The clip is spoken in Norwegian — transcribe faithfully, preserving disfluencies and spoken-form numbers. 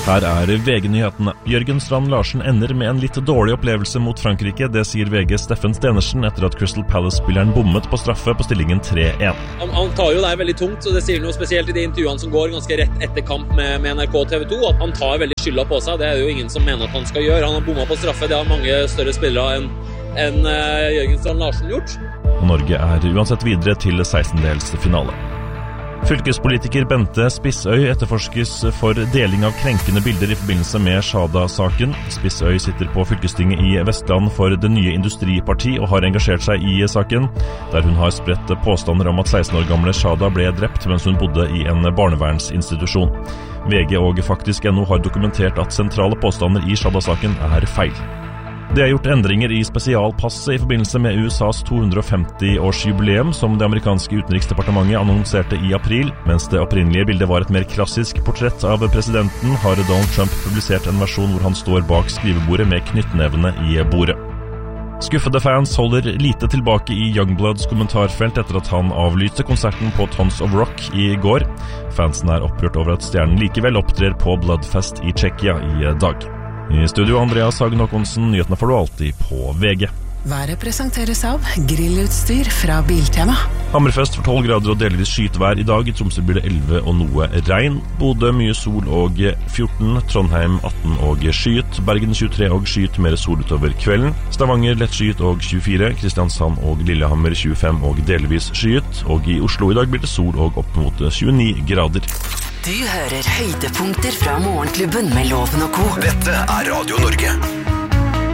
Her er V G-nyhetene. Jørgen Strand Larsen ender med en litt dårlig opplevelse mot Frankrike. Det sier V G Steffen Stenersen etter at Crystal Palace-spilleren bommet på straffe på stillingen tre én. Han, han tar jo det veldig tungt, så det sier noe spesielt i de intervjuene som går ganske rett etter kamp med, med N R K og T V to, at han tar veldig skylda på seg. Det er jo ingen som mener at han skal gjøre. Han har bommet på straffe. Det har mange større spillere enn en, uh, Jørgen Strand Larsen gjort. Norge er uansett videre til sekstendels finale. Fylkespolitiker Bente Spissøy etterforskes for deling av krenkende bilder i forbindelse med Shada-saken. Spissøy sitter på fylkestinget i Vestland for Det nye industriparti og har engasjert seg i saken, der hun har spredt påstander om at seksten år gamle Shada ble drept mens hun bodde i en barnevernsinstitusjon. V G og faktisk N O har dokumentert at sentrale påstander i Shada-saken er feil. Det er gjort endringer i spesialpasset i forbindelse med U S A's to hundre og femti-årsjubileum som det amerikanske utenriksdepartementet annonserte i april. Mens det opprinnelige bildet var et mer klassisk portrett av presidenten, har Donald Trump publisert en versjon hvor han står bak skrivebordet med knyttnevene i bordet. Skuffede fans holder lite tilbake i Youngbloods kommentarfelt etter at han avlyste konserten på Tons of Rock i går. Fansen er opprørt over at stjernen likevel opptrer på Bloodfest i Tsjekkia i dag. I studio Andreas Hagen Håkonsen, nyhetene får du alltid på V G. Været presenteres av grillutstyr fra Biltema. Hammerfest for tolv grader og delvis skyet vær i dag. I Tromsø blir det elleve og noe regn. Bodø mye sol og fjorten. Trondheim atten og skyet. Bergen tjuetre og skyet, mer sol utover kvelden. Stavanger lett skyet og tjuefire. Kristiansand og Lillehammer tjuefem og delvis skyet. Og i Oslo i dag blir det sol og opp mot tjueni grader. Du hører høydepunkter fra Morgenklubben med Loven og Co. Dette er Radio Norge.